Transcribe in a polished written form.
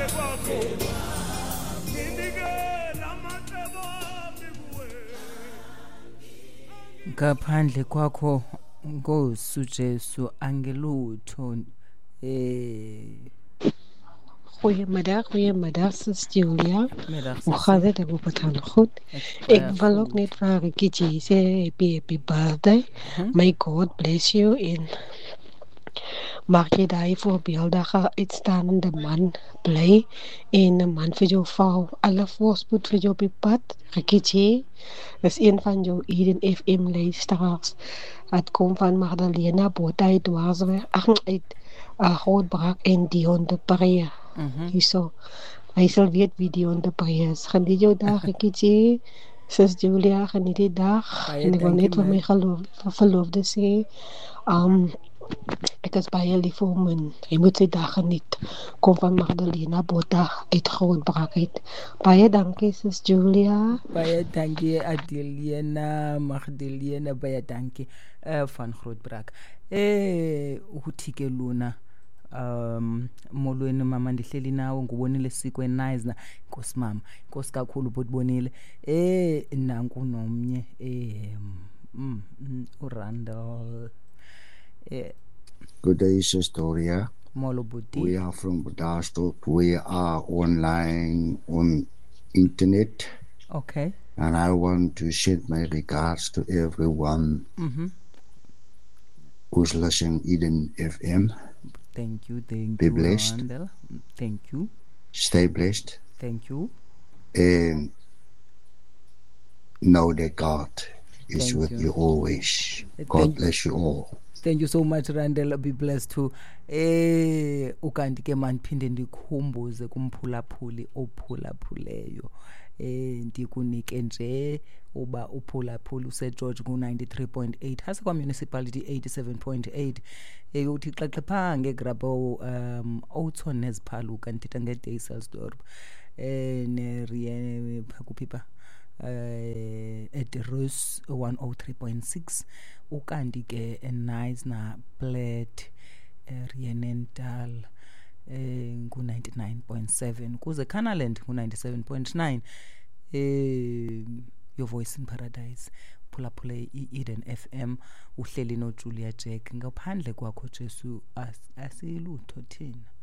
Ngaphandle kwakho Nkosi Jesu angelutho. Goeiemiddag, sis Julia. Middag Hoe sis. gaat het? Ik hoop het gaat goed. Ik wil ook net vragen, Kitty, say happy birthday. May God bless you in. Mag je daar voorbeeldige, uitstaande man blij en een man voor jou vrouw. Alle voorspoed voor jou op je pad. Kitty is een van jouw Eden FM luisteraars. Het komt van Magdalena Bota uit Dwarsweg, uit Grootbrak en Dion de Pre. Hierzo. Hij zal weten wie Dion de Pre is. Geniet jouw dag, Kitty. Sis Julia, geniet die dag. En ik wil net voor mijn verloofde zeggen. Ek is baie lief vir hom en hy moet sy dag geniet. Kom van Magdalena Bota uit Grootbrak uit. Baie dankie sis Julia. Baie dankie Adelina, Magdalena, baie dankie van Grootbrak. Uthi ke luna molweni mama ndihleli nawe ngubonile sikwe nice na Nkosi mama. Nkosi kakhulu ubonile. Nanku nomnye uRandall. Good day, Sistoria. Molobuti. We are from Budastok. We are online on internet. Okay. And I want to send my regards to everyone who's listening Eden FM. Thank you. Be blessed. Randall. Thank you. Stay blessed. Thank you. And know that God is with you always. God bless you all. Thank you so much Randall, be blessed too. Ukanti ke man phinde ndikhumbuze kumphulaphuli ophulaphuleyo. Ndikunike nje uba uphulaphuli useGeorge ku93.8 hase kwa municipality 87.8 uthi xexepha ngegrabo Oudtshoorn neziphaluka ndithetha ngeDayselsdorp ne phakuphipa at Rose 103.6 ukanti ke nice na Plate Rienental ku99.7 kuze Canaland ku97.9 your voice in paradise phulaphule Eden FM uhleli no Julia Jack ngaphandle kwakho Jesu asilutho thina.